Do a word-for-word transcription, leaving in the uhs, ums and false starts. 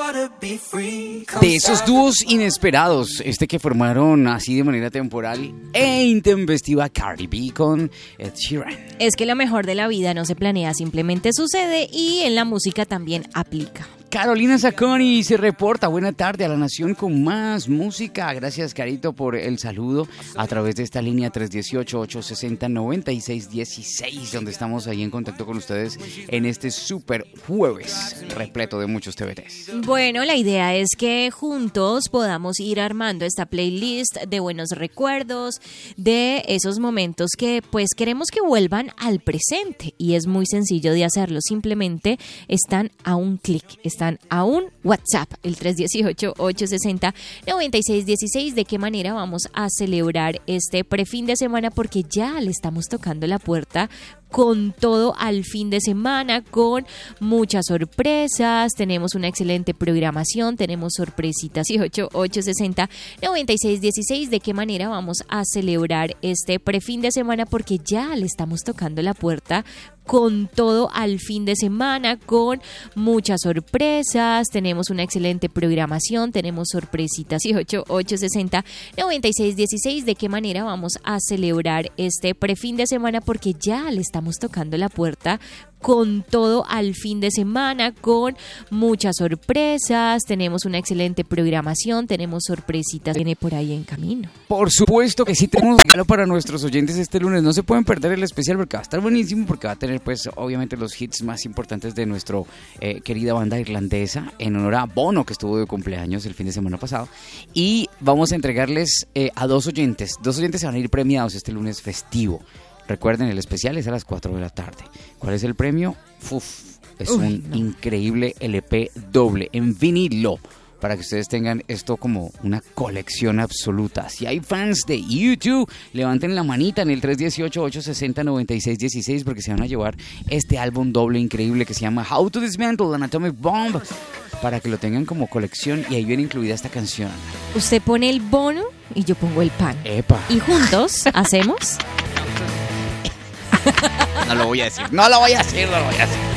De esos dúos inesperados, este que formaron así de manera temporal e intempestiva Cardi B con Ed Sheeran. Es que lo mejor de la vida no se planea, simplemente sucede, y en la música también aplica. Carolina Zacconi se reporta. Buena tarde a la nación con más música. Gracias, Carito, por el saludo a través de esta línea tres uno ocho, ocho seis cero, nueve seis uno seis, donde estamos ahí en contacto con ustedes en este super jueves repleto de muchos T V Ts. Bueno, la idea es que juntos podamos ir armando esta playlist de buenos recuerdos, de esos momentos que pues queremos que vuelvan al presente, y es muy sencillo de hacerlo. Simplemente están a un clic, están a un WhatsApp, el tres uno ocho, ocho seis cero, nueve seis uno seis. ¿De qué manera vamos a celebrar este prefin de semana? Porque ya le estamos tocando la puerta con todo al fin de semana, con muchas sorpresas. Tenemos una excelente programación, tenemos sorpresitas. ocho ocho seis cero, nueve seis uno seis. ¿De qué manera vamos a celebrar este prefin de semana? Porque ya le estamos tocando la puerta con todo al fin de semana, con muchas sorpresas. Tenemos una excelente programación, tenemos sorpresitas. ocho ocho seis cero, nueve seis uno seis. ¿De qué manera vamos a celebrar este prefin de semana? Porque ya le estamos tocando la puerta con todo al fin de semana, con muchas sorpresas. Tenemos una excelente programación, tenemos sorpresitas viene por ahí en camino. Por supuesto que sí, tenemos regalo para nuestros oyentes este lunes. No se pueden perder el especial porque va a estar buenísimo, porque va a tener pues obviamente los hits más importantes de nuestra eh, querida banda irlandesa, en honor a Bono, que estuvo de cumpleaños el fin de semana pasado. Y vamos a entregarles eh, a dos oyentes. Dos oyentes se van a ir premiados este lunes festivo. Recuerden, el especial es a las cuatro de la tarde. ¿Cuál es el premio? Uf, es Uy, un no. increíble L P doble en vinilo, para que ustedes tengan esto como una colección absoluta. Si hay fans de YouTube, levanten la manita en el tres uno ocho, ocho seis cero, nueve seis uno seis, porque se van a llevar este álbum doble increíble que se llama How to Dismantle an Atomic Bomb, para que lo tengan como colección, y ahí viene incluida esta canción. Usted pone el bono y yo pongo el pan. Epa. Y juntos hacemos... No lo voy a decir, no lo voy a decir, no lo voy a decir.